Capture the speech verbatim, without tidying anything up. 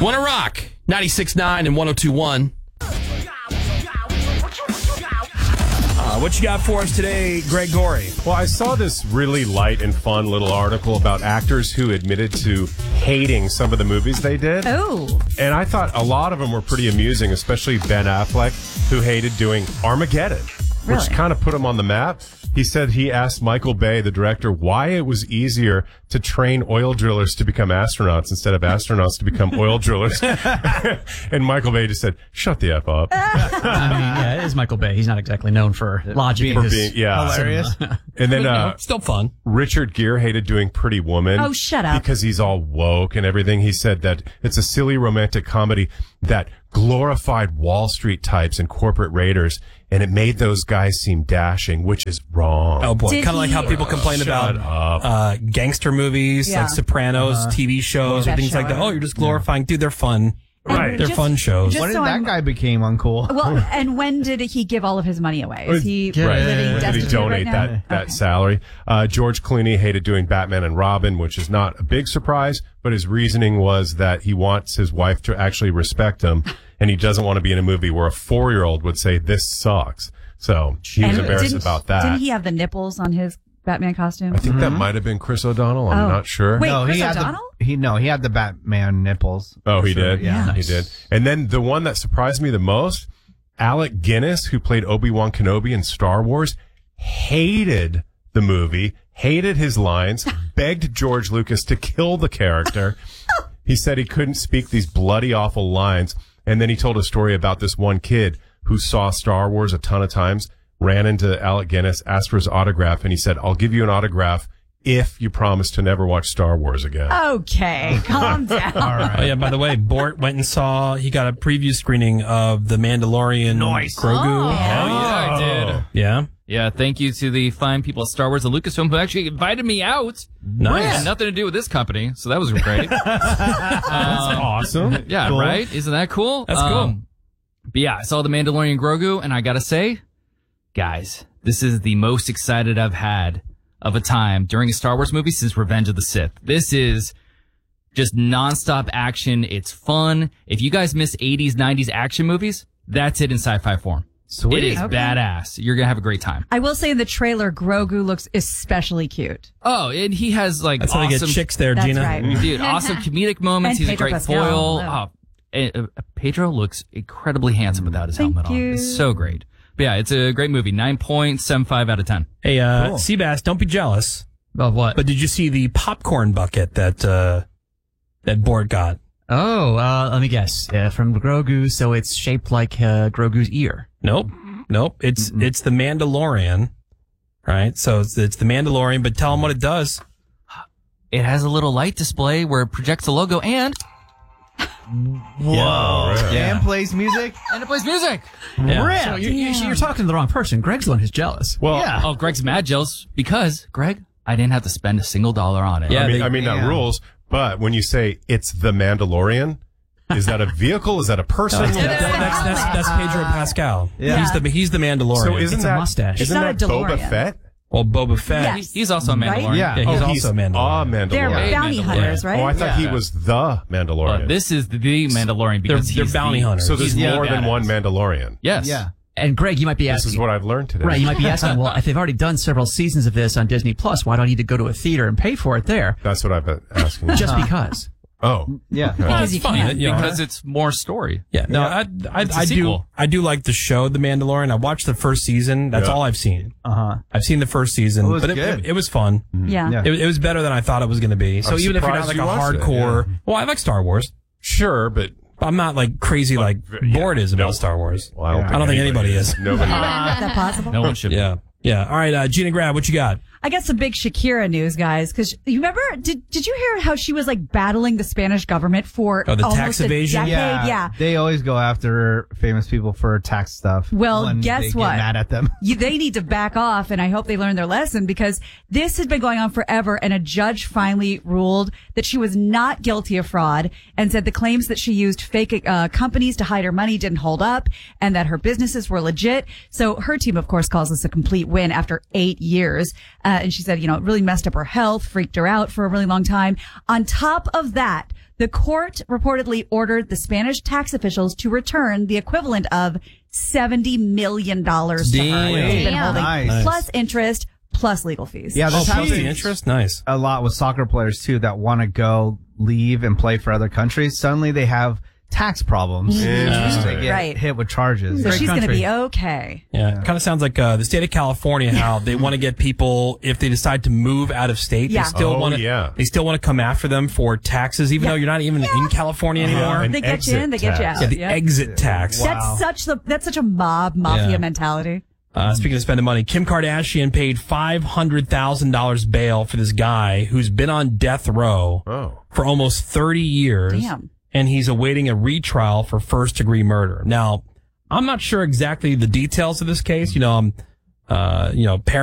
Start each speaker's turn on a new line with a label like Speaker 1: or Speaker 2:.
Speaker 1: Wanna Rock, ninety-six point nine and one oh two point one. Uh, what you got for us today, Greg Gorey?
Speaker 2: Well, I saw this really light and fun little article about actors who admitted to hating some of the movies they did.
Speaker 3: Oh.
Speaker 2: And I thought a lot of them were pretty amusing, especially Ben Affleck, who hated doing Armageddon,
Speaker 3: Really?
Speaker 2: which kind of put him on the map. He said he asked Michael Bay, the director, why it was easier to train oil drillers to become astronauts instead of astronauts to become oil drillers. And Michael Bay just said, shut the F up.
Speaker 4: I mean, yeah, it is Michael Bay. He's not exactly known for logic.
Speaker 2: For
Speaker 4: in his
Speaker 2: being, yeah.
Speaker 4: hilarious.
Speaker 2: And then, uh,
Speaker 1: Still fun.
Speaker 2: Richard Gere hated doing Pretty Woman.
Speaker 3: Oh, shut up.
Speaker 2: Because he's all woke and everything. He said that it's a silly romantic comedy that glorified Wall Street types and corporate raiders, and it made those guys seem dashing, which is wrong.
Speaker 1: Oh boy,
Speaker 3: Did
Speaker 1: kind of like
Speaker 3: he-
Speaker 1: how people complain
Speaker 2: Shut
Speaker 1: about
Speaker 2: up.
Speaker 1: uh, gangster movies
Speaker 3: Yeah.
Speaker 1: like Sopranos, T V shows, or
Speaker 3: That
Speaker 1: things like
Speaker 3: show.
Speaker 1: that. Oh, you're just glorifying. Dude, they're fun.
Speaker 2: Right.
Speaker 1: They're
Speaker 3: Just-
Speaker 1: fun shows.
Speaker 3: just
Speaker 5: When did
Speaker 3: so
Speaker 5: that
Speaker 3: I'm-
Speaker 5: guy became uncool?
Speaker 3: Well, and when did he give all of his money away? Is he
Speaker 4: Yeah.
Speaker 2: Right.
Speaker 3: living
Speaker 2: Did he
Speaker 3: destitute
Speaker 2: donate
Speaker 3: right now?
Speaker 2: that, that
Speaker 3: Okay.
Speaker 2: salary? Uh, George Clooney hated doing Batman and Robin, which is not a big surprise, but his reasoning was that he wants his wife to actually respect him, and he doesn't want to be in a movie where a four-year-old would say, this sucks. So he was
Speaker 3: And
Speaker 2: embarrassed
Speaker 3: didn't-
Speaker 2: about that.
Speaker 3: Didn't he have the nipples on his Batman costume?
Speaker 2: I think that might have been Chris O'Donnell. I'm
Speaker 3: Oh.
Speaker 2: not sure.
Speaker 3: Wait,
Speaker 5: no,
Speaker 3: Chris
Speaker 5: he had
Speaker 3: O'Donnell?
Speaker 5: the he no, he had the Batman nipples.
Speaker 2: Oh, he
Speaker 5: Sure,
Speaker 2: did?
Speaker 5: Yeah.
Speaker 2: He did. And then the one that surprised me the most, Alec Guinness, who played Obi-Wan Kenobi in Star Wars, hated the movie, hated his lines, begged George Lucas to kill the character. He said he couldn't speak these bloody, awful lines. And then he told a story about this one kid who saw Star Wars a ton of times, ran into Alec Guinness, asked for his autograph, and he said, I'll give you an autograph if you promise to never watch Star Wars again.
Speaker 3: Okay, calm down.
Speaker 1: Oh yeah, by the way, Bort went and saw, he got a preview screening of The Mandalorian.
Speaker 5: Nice.
Speaker 1: Grogu.
Speaker 3: Oh.
Speaker 6: Hell yeah, I did.
Speaker 1: Yeah.
Speaker 6: Yeah, thank you to the fine people at Star Wars and Lucasfilm who actually invited me out.
Speaker 1: Nice.
Speaker 6: Had nothing to do with this company, so that was great.
Speaker 2: That's awesome.
Speaker 6: Yeah,
Speaker 5: Cool.
Speaker 6: right? Isn't that cool?
Speaker 1: That's cool.
Speaker 6: But yeah, I saw The Mandalorian Grogu, and I gotta say, guys, this is the most excited I've had of a time during a Star Wars movie since Revenge of the Sith. This is just nonstop action. It's fun. If you guys miss eighties, nineties action movies, that's it in sci-fi form.
Speaker 5: Sweet.
Speaker 6: It is
Speaker 3: Okay.
Speaker 6: badass. You're gonna have a great time.
Speaker 3: I will say in the trailer, Grogu looks especially cute.
Speaker 6: Oh, and he has like
Speaker 1: That's how they
Speaker 6: awesome,
Speaker 1: get chicks there,
Speaker 3: That's
Speaker 1: Gina.
Speaker 3: right.
Speaker 6: dude, awesome comedic moments.
Speaker 3: And
Speaker 6: He's
Speaker 3: Pedro
Speaker 6: a great
Speaker 3: Pascal.
Speaker 6: foil.
Speaker 3: Hello.
Speaker 6: Oh, uh, uh, Pedro looks incredibly handsome without his
Speaker 3: Thank
Speaker 6: helmet on.
Speaker 3: you.
Speaker 6: It's so great. But yeah, it's a great movie. nine point seven five out of ten.
Speaker 1: Hey, uh,
Speaker 5: Cool.
Speaker 1: Seabass, don't be jealous.
Speaker 4: Of what?
Speaker 1: But did you see the popcorn bucket that, uh, that Bort got?
Speaker 4: Oh, uh, let me guess. Uh, from Grogu, so it's shaped like uh, Grogu's ear.
Speaker 1: Nope. Nope. It's, it's the Mandalorian. Right? So it's, it's the Mandalorian, but tell them what it does.
Speaker 6: It has a little light display where it projects the logo and
Speaker 5: Whoa.
Speaker 4: Yeah.
Speaker 5: And plays music.
Speaker 6: and it plays music.
Speaker 1: Yeah.
Speaker 4: So you're, you're, you're talking to the wrong person. Greg's the one who's jealous.
Speaker 2: Well,
Speaker 5: Yeah.
Speaker 6: Oh, Greg's mad jealous because Greg, I didn't have to spend a single dollar on it.
Speaker 1: Yeah.
Speaker 2: I mean,
Speaker 1: they-
Speaker 2: I mean that
Speaker 5: Yeah.
Speaker 2: rules, but when you say it's the Mandalorian, is that a vehicle? Is that a person?
Speaker 1: That- that's, that's, that's Pedro Pascal.
Speaker 5: Yeah.
Speaker 1: He's the, he's the Mandalorian.
Speaker 2: So isn't
Speaker 4: It's a
Speaker 2: that
Speaker 4: mustache.
Speaker 2: Isn't
Speaker 3: It's
Speaker 2: that
Speaker 3: not a
Speaker 2: Boba
Speaker 3: DeLorean.
Speaker 2: Fett?
Speaker 1: well, Boba Fett.
Speaker 3: Yes.
Speaker 6: He's, he's also a
Speaker 3: Right?
Speaker 6: Mandalorian.
Speaker 5: Yeah.
Speaker 1: Yeah, he's
Speaker 2: oh, he's
Speaker 1: also a Mandalorian.
Speaker 2: A
Speaker 3: They're
Speaker 2: Mandalorian.
Speaker 3: bounty
Speaker 6: Mandalorian.
Speaker 3: hunters, right?
Speaker 2: Oh, I thought
Speaker 5: Yeah.
Speaker 2: he was the Mandalorian.
Speaker 6: Uh, this is the Mandalorian
Speaker 1: They're,
Speaker 6: because
Speaker 1: they're
Speaker 6: he's
Speaker 1: bounty
Speaker 6: the,
Speaker 1: hunters.
Speaker 2: so there's
Speaker 6: he's the
Speaker 2: more than
Speaker 6: badass.
Speaker 2: one Mandalorian.
Speaker 6: Yes.
Speaker 5: Yeah.
Speaker 4: And Greg, you might be
Speaker 2: This
Speaker 4: asking.
Speaker 2: is what I've learned today.
Speaker 4: Right, you might be asking, well, if they've already done several seasons of this on Disney Plus, why do I need to go to a theater and pay for it there?
Speaker 2: That's what I've been asking.
Speaker 4: Just because.
Speaker 2: Oh,
Speaker 5: Yeah.
Speaker 1: Well,
Speaker 3: Because
Speaker 1: it's
Speaker 3: you
Speaker 1: fun,
Speaker 3: can.
Speaker 1: you know.
Speaker 6: Because it's more story.
Speaker 1: Yeah, no, I, I,
Speaker 6: It's a
Speaker 1: I do,
Speaker 6: sequel.
Speaker 1: I do like the show, The Mandalorian. I watched the first season. That's
Speaker 2: Yeah.
Speaker 1: all I've seen.
Speaker 4: Uh huh.
Speaker 1: I've seen the first season,
Speaker 5: It was
Speaker 1: but it,
Speaker 5: good.
Speaker 1: it, it was fun.
Speaker 3: Yeah.
Speaker 5: Yeah.
Speaker 1: It, it was better than I thought it was going to be. So
Speaker 2: I'm
Speaker 1: even if you're not
Speaker 2: surprised
Speaker 1: like a
Speaker 2: you watched it,
Speaker 1: hardcore,
Speaker 2: yeah.
Speaker 1: well, I like Star Wars.
Speaker 2: sure, but
Speaker 1: I'm not like crazy like
Speaker 2: yeah,
Speaker 1: bored is about
Speaker 2: no.
Speaker 1: Star Wars.
Speaker 2: well, I don't,
Speaker 5: Yeah.
Speaker 2: think,
Speaker 1: I don't think anybody is.
Speaker 2: Nobody.
Speaker 3: Is that possible?
Speaker 6: No one should. be.
Speaker 1: Yeah, yeah. All right, uh, Gina Grab, what you got?
Speaker 3: I got some big Shakira news, guys, because you remember, did did you hear how she was like battling the Spanish government for
Speaker 1: Oh, the
Speaker 3: almost
Speaker 1: tax
Speaker 3: a
Speaker 1: evasion?
Speaker 3: decade?
Speaker 5: Yeah,
Speaker 3: Yeah.
Speaker 5: They always go after famous people for tax stuff.
Speaker 3: Well,
Speaker 5: when
Speaker 3: guess
Speaker 5: they get
Speaker 3: what?
Speaker 5: mad at them.
Speaker 3: You, they need to back off, and I hope they learn their lesson because this has been going on forever, and a judge finally ruled that she was not guilty of fraud and said the claims that she used fake uh, companies to hide her money didn't hold up and that her businesses were legit. So her team, of course, calls this a complete win after eight years. Uh, and she said, you know, it really messed up her health, freaked her out for a really long time. On top of that, The court reportedly ordered the Spanish tax officials to return the equivalent of seventy million dollars to her.
Speaker 1: Damn.
Speaker 3: that they've been
Speaker 7: Damn.
Speaker 3: holding,
Speaker 5: Nice.
Speaker 3: plus interest, plus legal fees.
Speaker 5: Yeah,
Speaker 1: Oh,
Speaker 5: this
Speaker 1: plus
Speaker 5: happens
Speaker 1: the interest? Nice.
Speaker 5: a lot with soccer players too that want to go leave and play for other countries. Suddenly they have tax problems.
Speaker 2: Interesting.
Speaker 5: They get
Speaker 3: Right.
Speaker 5: hit with charges.
Speaker 3: So
Speaker 4: Great
Speaker 3: she's going to
Speaker 4: country.
Speaker 3: be okay.
Speaker 1: Yeah, it kind of sounds like uh, the state of California. How they want to get people if they decide to move out of state.
Speaker 3: Yeah.
Speaker 1: They still
Speaker 2: Oh,
Speaker 1: want to.
Speaker 2: yeah.
Speaker 1: They still want to come after them for taxes, even though you're not even in California anymore.
Speaker 2: An
Speaker 3: They get you
Speaker 2: exit
Speaker 3: in, they get you
Speaker 2: tax.
Speaker 3: out.
Speaker 1: Yeah, the
Speaker 3: Yeah.
Speaker 1: exit tax.
Speaker 3: That's such the that's such a mob mafia
Speaker 1: Yeah.
Speaker 3: mentality.
Speaker 1: Uh, speaking of spending money, Kim Kardashian paid five hundred thousand dollars bail for this guy who's been on death row
Speaker 2: Oh.
Speaker 1: for almost thirty years.
Speaker 3: Damn.
Speaker 1: And he's awaiting a retrial for first degree murder. Now, I'm not sure exactly the details of this case. You know, I'm, uh, you know, parents